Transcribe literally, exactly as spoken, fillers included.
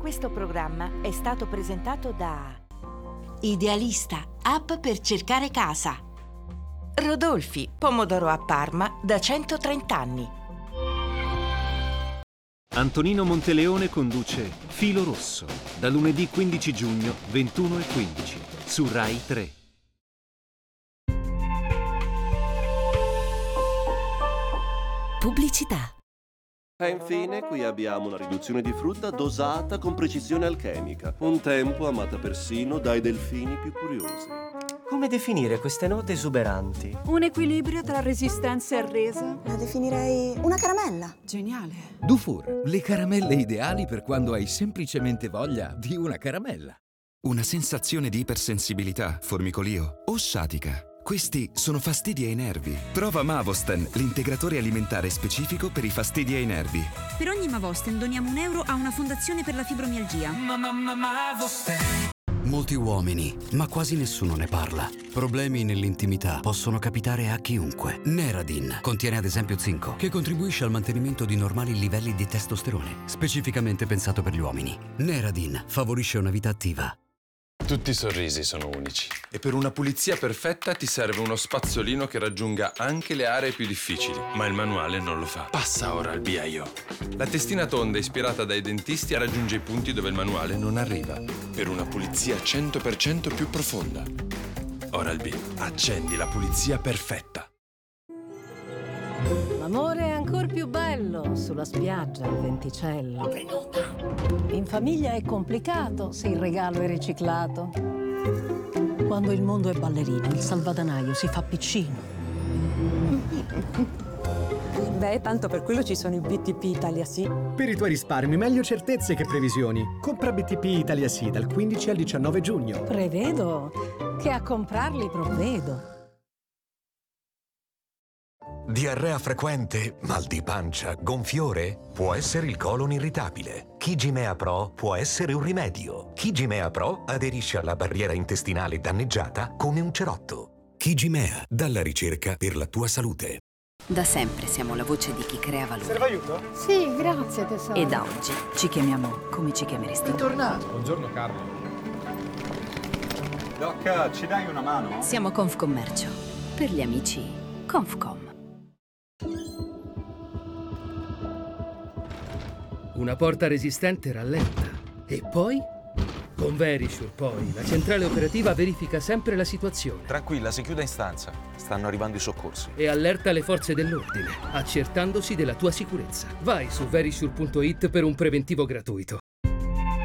Questo programma è stato presentato da Idealista, app per cercare casa. Rodolfi, pomodoro a Parma da centotrenta anni. Antonino Monteleone conduce Filo Rosso, da lunedì quindici giugno, ventuno e quindici, su Rai tre. Pubblicità. E infine qui abbiamo una riduzione di frutta dosata con precisione alchemica, un tempo amata persino dai delfini più curiosi. Come definire queste note esuberanti? Un equilibrio tra resistenza e resa. La definirei una caramella. Geniale. Dufour, le caramelle ideali per quando hai semplicemente voglia di una caramella. Una sensazione di ipersensibilità, formicolio o sciatica. Questi sono fastidi ai nervi. Prova Mavosten, l'integratore alimentare specifico per i fastidi ai nervi. Per ogni Mavosten doniamo un euro a una fondazione per la fibromialgia. Molti uomini, ma quasi nessuno ne parla. Problemi nell'intimità possono capitare a chiunque. Neradin contiene ad esempio zinco, che contribuisce al mantenimento di normali livelli di testosterone, specificamente pensato per gli uomini. Neradin favorisce una vita attiva. Tutti i sorrisi sono unici. E per una pulizia perfetta ti serve uno spazzolino che raggiunga anche le aree più difficili. Ma il manuale non lo fa. Passa ora al B I O. La testina tonda ispirata dai dentisti raggiunge i punti dove il manuale non arriva. Per una pulizia cento per cento più profonda. Oral-B. Accendi la pulizia perfetta. L'amore è ancora più bello sulla spiaggia al venticello. In famiglia è complicato se il regalo è riciclato. Quando il mondo è ballerino, il salvadanaio si fa piccino. Beh, tanto per quello ci sono i B T P Italia Sì. Per i tuoi risparmi, meglio certezze che previsioni. Compra B T P Italia Sì dal quindici al diciannove giugno. Prevedo che a comprarli provvedo. Diarrea frequente, mal di pancia, gonfiore? Può essere il colon irritabile. Kigimea Pro può essere un rimedio. Kigimea Pro aderisce alla barriera intestinale danneggiata come un cerotto. Kigimea, dalla ricerca per la tua salute. Da sempre siamo la voce di chi crea valore. Serve aiuto? Sì, grazie tesoro. E da oggi ci chiamiamo come ci chiameresti. Bentornato. Buongiorno Carlo. Doc, ci dai una mano? Siamo Confcommercio. Per gli amici, Confcom. Una porta resistente rallenta. E poi? Con Verisure, poi, la centrale operativa verifica sempre la situazione. Tranquilla, si chiude in stanza. Stanno arrivando i soccorsi. E allerta le forze dell'ordine, accertandosi della tua sicurezza. Vai su verisure punto it per un preventivo gratuito.